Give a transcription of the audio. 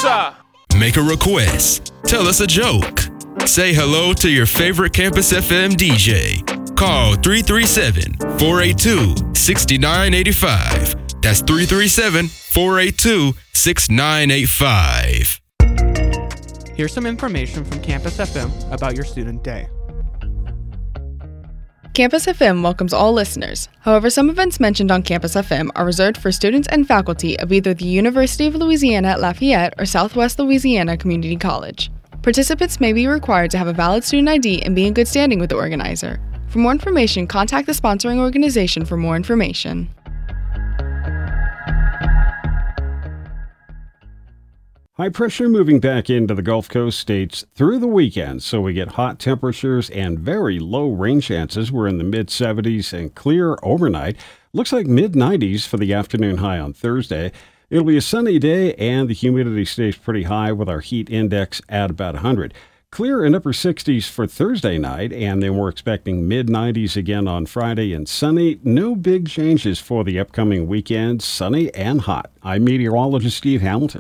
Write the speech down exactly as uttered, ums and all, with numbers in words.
sir. Make a request. Tell us a joke. Say hello to your favorite Campus F M D J. Call three three seven, four eight two, six nine eight five. That's three three seven, four eight two, six nine eight five. Here's some information from Campus F M about your student day. Campus F M welcomes all listeners. However, some events mentioned on Campus F M are reserved for students and faculty of either the University of Louisiana at Lafayette or Southwest Louisiana Community College. Participants may be required to have a valid student I D and be in good standing with the organizer. For more information, contact the sponsoring organization for more information. High pressure moving back into the Gulf Coast states through the weekend, so we get hot temperatures and very low rain chances. We're in the mid seventies and clear overnight. Looks like mid nineties for the afternoon high on Thursday. It'll be a sunny day and the humidity stays pretty high with our heat index at about one hundred. Clear in upper sixties for Thursday night, and then we're expecting mid nineties again on Friday and sunny. No big changes for the upcoming weekend, sunny and hot. I'm meteorologist Steve Hamilton.